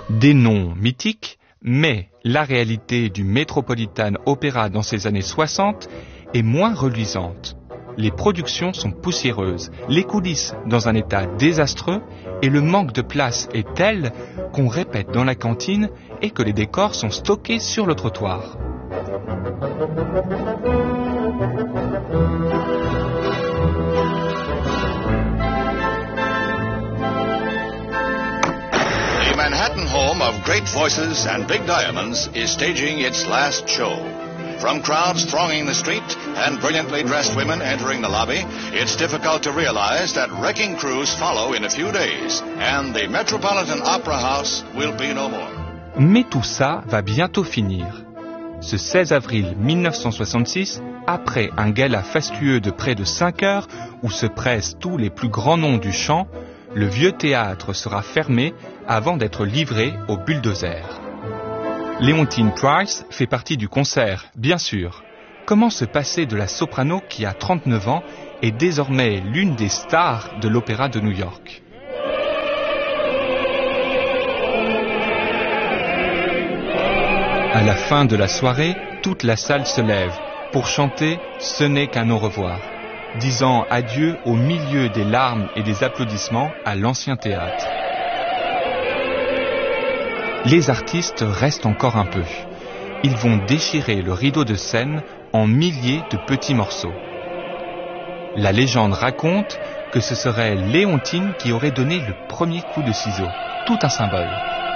Des noms mythiques, mais la réalité du Metropolitan Opera dans ces années 60 est moins reluisante. Les productions sont poussiéreuses, les coulisses dans un état désastreux et le manque de place est tel qu'on répète dans la cantine et que les décors sont stockés sur le trottoir. The Manhattan home of great voices and big diamonds is staging its last show. From crowds thronging the street and brilliantly dressed women entering the lobby, it's difficult to realize that wrecking crews follow in a few days, and the Metropolitan Opera House will be no more. Mais tout ça va bientôt finir. Ce 16 avril 1966, après un gala fastueux de près de 5 heures où se pressent tous les plus grands noms du chant, le vieux théâtre sera fermé avant d'être livré au bulldozer. Leontine Price fait partie du concert, bien sûr. Comment se passer de la soprano qui a 39 ans est désormais l'une des stars de l'opéra de New York. À la fin de la soirée, toute la salle se lève pour chanter « Ce n'est qu'un au revoir », disant adieu au milieu des larmes et des applaudissements à l'ancien théâtre. Les artistes restent encore un peu. Ils vont déchirer le rideau de scène en milliers de petits morceaux. La légende raconte que ce serait Léontine qui aurait donné le premier coup de ciseau. Tout un symbole.